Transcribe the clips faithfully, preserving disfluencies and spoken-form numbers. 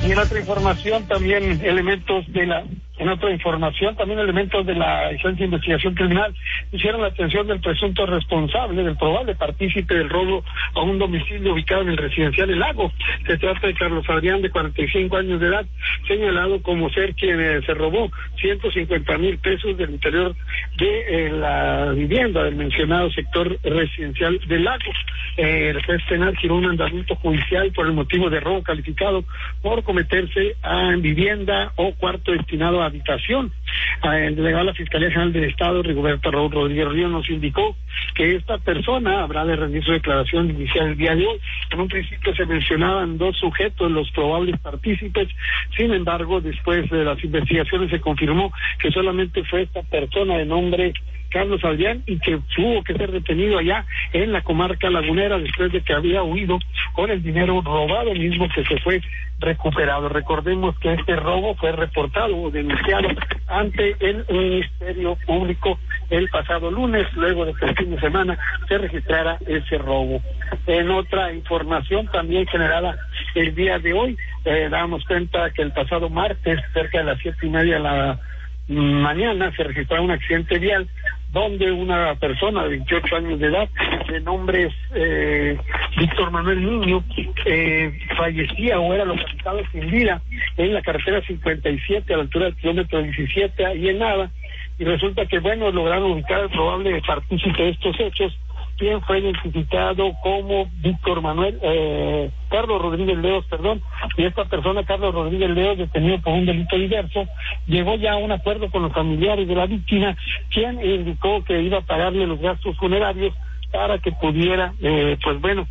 Y en otra información también elementos de la en otra información también elementos de la Agencia de Investigación Criminal hicieron la atención del presunto responsable, del probable partícipe del robo a un domicilio ubicado en el residencial El Lago. Se trata de Carlos Adrián, de cuarenta y cinco años de edad, señalado como ser quien eh, se robó ciento cincuenta mil pesos del interior de eh, la vivienda del mencionado sector residencial del Lago. Eh, el juez penal giró un mandamiento judicial por el motivo de robo calificado por cometerse a vivienda o cuarto destinado a habitación. El delegado de la Fiscalía General del Estado, Rigoberto Raúl Rodríguez Ríos, nos indicó que esta persona habrá de rendir su declaración inicial el día de hoy. En un principio se mencionaban dos sujetos, los probables partícipes. Sin embargo, después de las investigaciones se confirmó que solamente fue esta persona de nombre Carlos Adrián, y que tuvo que ser detenido allá en la comarca lagunera después de que había huido con el dinero robado, mismo que se fue recuperado. Recordemos que este robo fue reportado o denunciado ante el Ministerio Público el pasado lunes, luego de que el fin de semana se registrara ese robo. En otra información también generada el día de hoy, eh, damos cuenta que el pasado martes, cerca de las siete y media de la mañana, se registró un accidente vial donde una persona de veintiocho años de edad, de nombre eh, Víctor Manuel Niño, eh, fallecía o era localizado sin vida en la carretera cincuenta y siete a la altura del kilómetro diecisiete, ahí en Nava, y resulta que, bueno, lograron ubicar al probable partícipe de estos hechos, quien fue identificado como Víctor Manuel, eh, Carlos Rodríguez Leos, perdón, y esta persona, Carlos Rodríguez Leos, detenido por un delito diverso, llegó ya a un acuerdo con los familiares de la víctima, quien indicó que iba a pagarle los gastos funerarios para que pudiera, eh, pues bueno,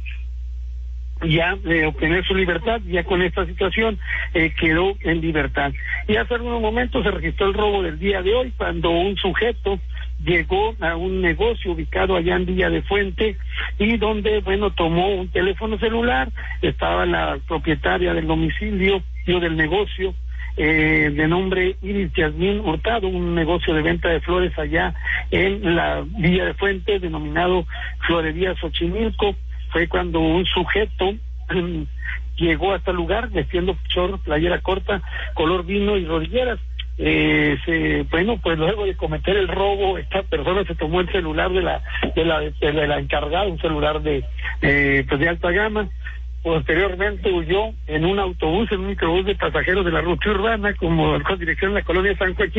ya eh, obtener su libertad. Ya con esta situación eh, quedó en libertad. Y hace algunos momentos se registró el robo del día de hoy, cuando un sujeto llegó a un negocio ubicado allá en Villa de Fuente, y donde, bueno, tomó un teléfono celular. Estaba la propietaria del domicilio o del negocio, eh, de nombre Iris Yasmín Hurtado, un negocio de venta de flores allá en la Villa de Fuente, denominado Florería Xochimilco. Fue cuando un sujeto llegó hasta el lugar vestiendo short, playera corta, color vino y rodilleras. Eh, se, bueno, pues luego de cometer el robo, esta persona se tomó el celular de la de la, de la, de la encargada, un celular de eh, pues de alta gama. Posteriormente huyó en un autobús, en un microbús de pasajeros de la ruta urbana, como con dirección a la colonia San Joaquín.